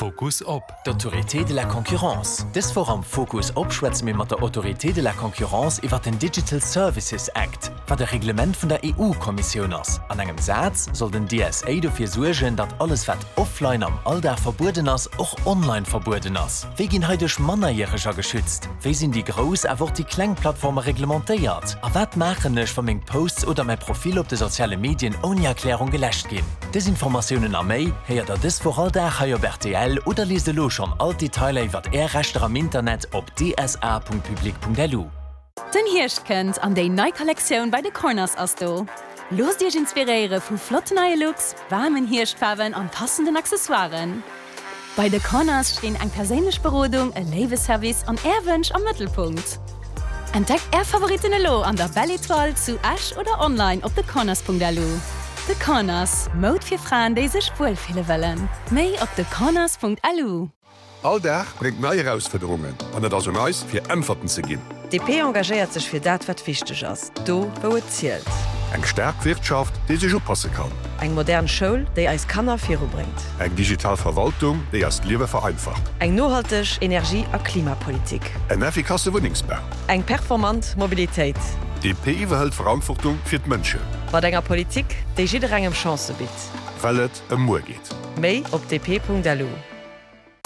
Fokus op. D'Autorité de la Concurrence. Des Forum Fokus op schwätzt mir mat der Autorité de la Concurrence iwwer den Digital Services Act, war der Reglement vun der EU-Kommission ass. An engem Satz soll den DSA dofir sorgen, dat alles wat offline am Alldag verboten ass och online verboten ass. Wie gin heidech Mannerjähriger geschützt? Wie sind die Gros awer die Klangplattforme reglementéiert? A wat machen nech von még Posts oder mein Profil op de soziale Medien ohne Erklärung gelöscht gin? Desinformationen am méi heiert er des vor alldag haier RTL oder lese lo schon all Details iwwer Rechter am Internet op dsa.publik.lu. Den Hirschkend an déi Neikollektion bei de Corners as do. Los Dich inspiriere vu flotte neue Looks, warmen Hirschfarben an passenden Accessoires. Bei de Corners stehen eng perélech Berodung, e Leweservice an Erwünsch am Mittelpunkt. Entdeckt Favoriten lo an der Bellytoile zu Ash oder online op thecorners.lu. The Corners, Mode fir Frauen déi sech wohlfühle wellen. Méi op thecorners.lu. Alldag bringt neue Herausforderungen, an et also neis fir Ämferten ze ginn. DP engagiert sech fir dat wat wichtig ass. Do wo et zielt. Eng stark Wirtschaft, déi sech oppasse kann. Eng modern Schoul, déi eis Kanner Firo bringt. Eng digital Verwaltung, déi as Liewe vereinfacht. Eng nohalteg Energie- a Klimapolitik. En effikasse Wohningsbau. Eng performant Mobilitéit. DP iwwerhëlt Verantwortung fir d'Mënsche. Wat enger Politik, déi jider engem Chance bitt. Wellet Moer geht. Méi op dp.lu.